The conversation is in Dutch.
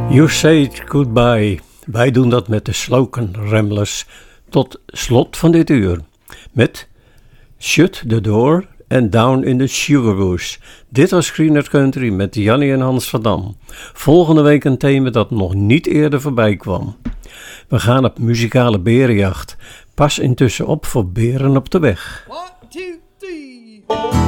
You Say It Goodbye. Wij doen dat met de Sloken Ramblers tot slot van dit uur. Met Shut the Door en Down in the Sugarbush. Dit was Greener Country met Jannie en Hans van Dam. Volgende week een thema dat nog niet eerder voorbij kwam. We gaan op muzikale berenjacht. Pas intussen op voor beren op de weg. 1, 2, 3.